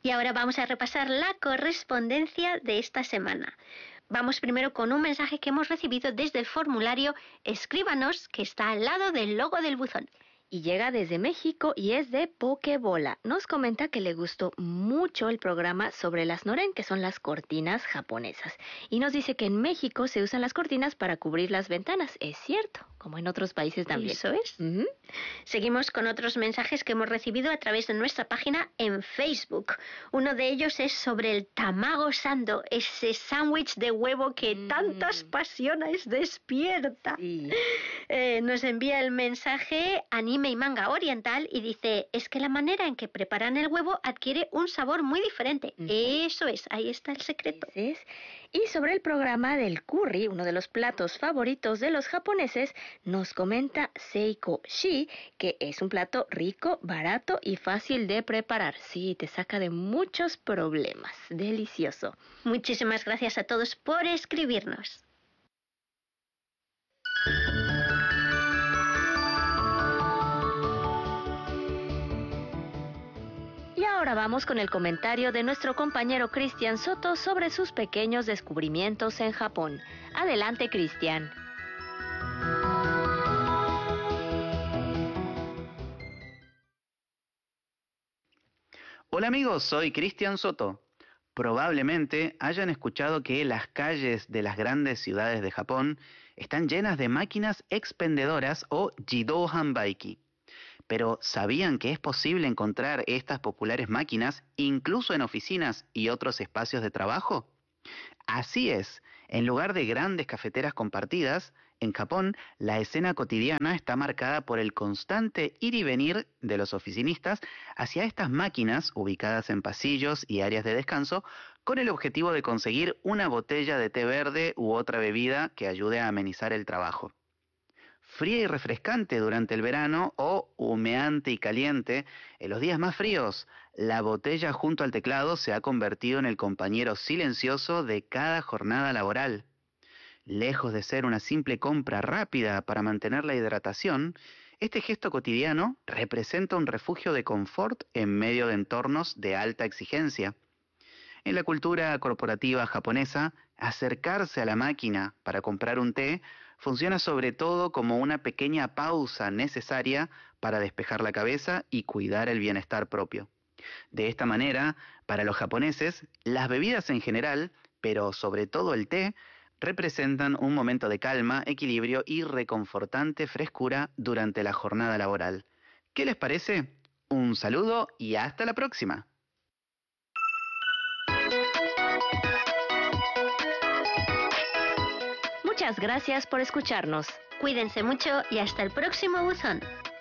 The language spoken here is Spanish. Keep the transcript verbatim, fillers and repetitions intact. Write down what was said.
Y ahora vamos a repasar la correspondencia de esta semana. Vamos primero con un mensaje que hemos recibido desde el formulario Escríbanos, que está al lado del logo del buzón. Y llega desde México y es de Pokebola. Nos comenta que le gustó mucho el programa sobre las noren, que son las cortinas japonesas. Y nos dice que en México se usan las cortinas para cubrir las ventanas. Es cierto, como en otros países también. Eso es. Uh-huh. Seguimos con otros mensajes que hemos recibido a través de nuestra página en Facebook. Uno de ellos es sobre el tamago sando, ese sándwich de huevo que mm. tantas pasiones despierta. Sí. Eh, nos envía el mensaje Anime y Manga Oriental y dice, es que la manera en que preparan el huevo adquiere un sabor muy diferente. Uh-huh. Eso es, ahí está el secreto. Es. Y sobre el programa del curry, uno de los platos favoritos de los japoneses, nos comenta Seiko Shi, que es un plato rico, barato y fácil de preparar. Sí, te saca de muchos problemas. Delicioso. Muchísimas gracias a todos por escribirnos. Y ahora vamos con el comentario de nuestro compañero Cristian Soto sobre sus pequeños descubrimientos en Japón. Adelante, Cristian. Hola amigos, soy Cristian Soto. Probablemente hayan escuchado que las calles de las grandes ciudades de Japón están llenas de máquinas expendedoras o Jidō Hanbaiki. Pero ¿sabían que es posible encontrar estas populares máquinas incluso en oficinas y otros espacios de trabajo? Así es, en lugar de grandes cafeteras compartidas, en Japón la escena cotidiana está marcada por el constante ir y venir de los oficinistas hacia estas máquinas ubicadas en pasillos y áreas de descanso con el objetivo de conseguir una botella de té verde u otra bebida que ayude a amenizar el trabajo. Fría y refrescante durante el verano o humeante y caliente en los días más fríos, la botella junto al teclado se ha convertido en el compañero silencioso de cada jornada laboral. Lejos de ser una simple compra rápida para mantener la hidratación, este gesto cotidiano representa un refugio de confort en medio de entornos de alta exigencia. En la cultura corporativa japonesa, acercarse a la máquina para comprar un té funciona sobre todo como una pequeña pausa necesaria para despejar la cabeza y cuidar el bienestar propio. De esta manera, para los japoneses, las bebidas en general, pero sobre todo el té, representan un momento de calma, equilibrio y reconfortante frescura durante la jornada laboral. ¿Qué les parece? Un saludo y hasta la próxima. Muchas gracias por escucharnos. Cuídense mucho y hasta el próximo buzón.